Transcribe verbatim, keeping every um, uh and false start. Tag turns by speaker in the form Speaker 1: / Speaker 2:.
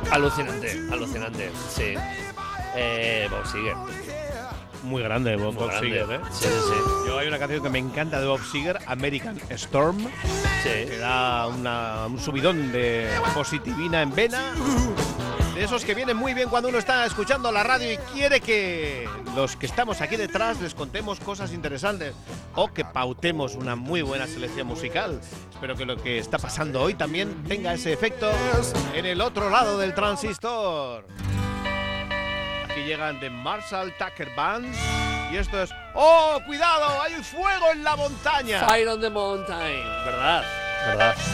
Speaker 1: Alucinante, alucinante, sí. Eh, Bob Seger.
Speaker 2: Muy grande Bob,
Speaker 1: Muy
Speaker 2: Bob
Speaker 1: grande.
Speaker 2: Seger, ¿eh?
Speaker 1: Sí, sí, sí.
Speaker 2: Yo hay una canción que me encanta de Bob Seger, American Storm.
Speaker 1: Sí.
Speaker 2: Que da una, un subidón de positivina en vena. De esos que vienen muy bien cuando uno está escuchando la radio y quiere que los que estamos aquí detrás les contemos cosas interesantes o que pautemos una muy buena selección musical. Espero que lo que está pasando hoy también tenga ese efecto en el otro lado del transistor. Aquí llegan The Marshall Tucker Band y esto es ¡Oh, cuidado! ¡Hay fuego en la montaña!
Speaker 1: Fire on the Mountain. ¿Verdad? ¿Verdad?